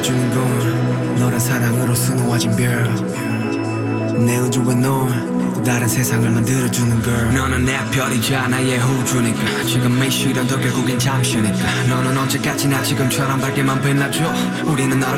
느껴주는 건 너란 사랑으로 수놓아진 별내 우주와 넌 또 다른 세상을 만들어주는 걸 너는 내 별이자 나의 호주니까 지금의 시련도 결국엔 잠시니까 너는 언제까지나 지금처럼 밝게만 빛나줘 우리는 너를